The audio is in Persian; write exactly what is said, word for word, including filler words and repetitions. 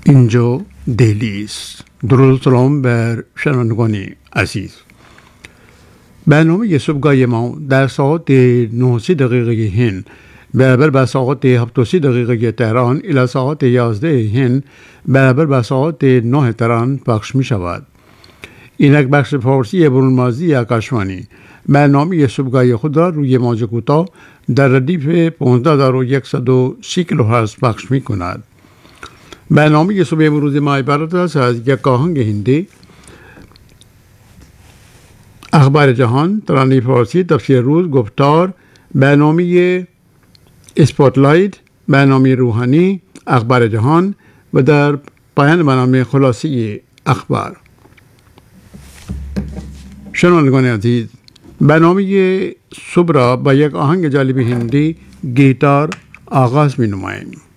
اینجا دهلی است. درود سلام بر شنوندگان عزیز. برنامه صبحگاه ما در ساعت نه دقیقه هند برابر با ساعت هفت دقیقه تهران الی ساعت یازده هند برابر با ساعت نه تهران پخش می شود. اینک بخش فارسی برونمازی آکاشوانی برنامه صبحگاه خود را روی موج کوتاه در ردیف پانزده هزار و صد و سی کیلوهرتز پخش می کند. برنامه صبح امروز ما عبارت است از یک آهنگ هندی، اخبار جهان، ترانه فارسی، تفسیر روز، گفتار، برنامه اسپاتلایت، برنامه روحانی، اخبار جهان و در پایان برنامه خلاصه اخبار. شنوندگان عزیز، برنامه صبح را با یک آهنگ جالب هندی گیتار آغاز می نماییم.